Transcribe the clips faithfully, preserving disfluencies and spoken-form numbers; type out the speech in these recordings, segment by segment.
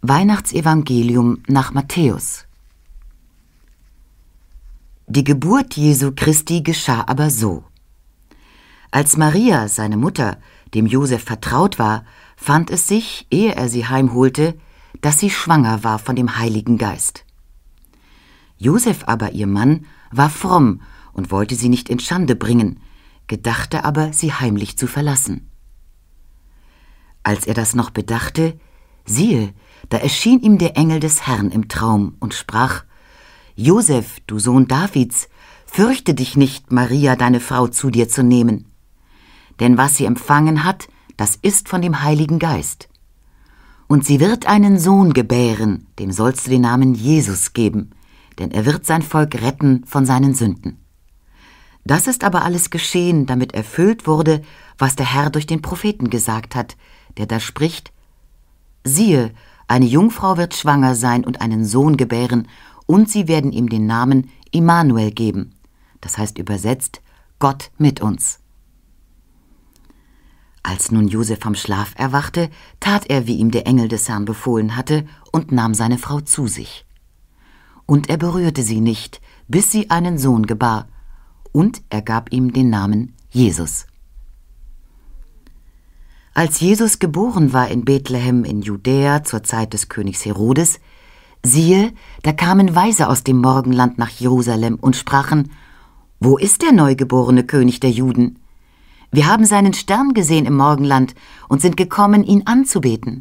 Weihnachtsevangelium nach Matthäus. Die Geburt Jesu Christi geschah aber so. Als Maria, seine Mutter, dem Josef vertraut war, fand es sich, ehe er sie heimholte, dass sie schwanger war von dem Heiligen Geist. Josef aber, ihr Mann, war fromm und wollte sie nicht in Schande bringen, gedachte aber, sie heimlich zu verlassen. Als er das noch bedachte, siehe, da erschien ihm der Engel des Herrn im Traum und sprach: Josef, du Sohn Davids, fürchte dich nicht, Maria, deine Frau, zu dir zu nehmen. Denn was sie empfangen hat, das ist von dem Heiligen Geist. Und sie wird einen Sohn gebären, dem sollst du den Namen Jesus geben, denn er wird sein Volk retten von seinen Sünden. Das ist aber alles geschehen, damit erfüllt wurde, was der Herr durch den Propheten gesagt hat, der da spricht: Siehe, eine Jungfrau wird schwanger sein und einen Sohn gebären, und sie werden ihm den Namen Immanuel geben. Das heißt übersetzt, Gott mit uns. Als nun Josef vom Schlaf erwachte, tat er, wie ihm der Engel des Herrn befohlen hatte, und nahm seine Frau zu sich. Und er berührte sie nicht, bis sie einen Sohn gebar, und er gab ihm den Namen Jesus. Als Jesus geboren war in Bethlehem in Judäa zur Zeit des Königs Herodes, siehe, da kamen Weise aus dem Morgenland nach Jerusalem und sprachen: Wo ist der neugeborene König der Juden? Wir haben seinen Stern gesehen im Morgenland und sind gekommen, ihn anzubeten.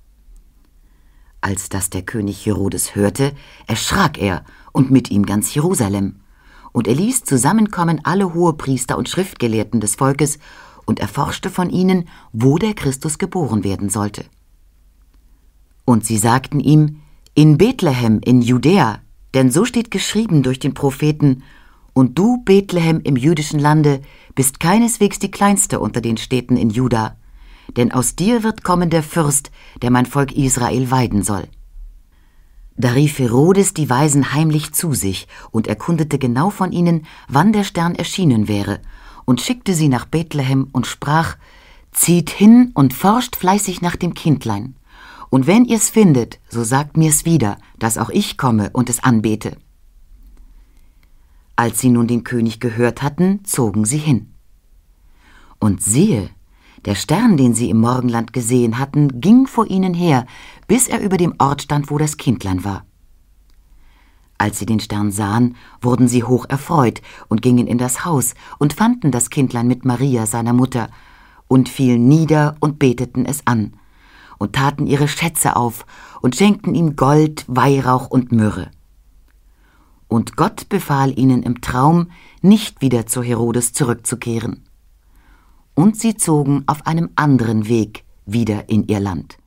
Als das der König Herodes hörte, erschrak er und mit ihm ganz Jerusalem. Und er ließ zusammenkommen alle Hohepriester und Schriftgelehrten des Volkes und erforschte von ihnen, wo der Christus geboren werden sollte. Und sie sagten ihm: In Bethlehem in Judäa, denn so steht geschrieben durch den Propheten: Und du, Bethlehem im jüdischen Lande, bist keineswegs die kleinste unter den Städten in Juda, denn aus dir wird kommen der Fürst, der mein Volk Israel weiden soll. Da rief Herodes die Weisen heimlich zu sich und erkundete genau von ihnen, wann der Stern erschienen wäre, und schickte sie nach Bethlehem und sprach: Zieht hin und forscht fleißig nach dem Kindlein. Und wenn ihr's findet, so sagt mir's wieder, dass auch ich komme und es anbete. Als sie nun den König gehört hatten, zogen sie hin. Und siehe, der Stern, den sie im Morgenland gesehen hatten, ging vor ihnen her, bis er über dem Ort stand, wo das Kindlein war. Als sie den Stern sahen, wurden sie hoch erfreut und gingen in das Haus und fanden das Kindlein mit Maria, seiner Mutter, und fielen nieder und beteten es an und taten ihre Schätze auf und schenkten ihm Gold, Weihrauch und Myrrhe. Und Gott befahl ihnen im Traum, nicht wieder zu Herodes zurückzukehren. Und sie zogen auf einem anderen Weg wieder in ihr Land.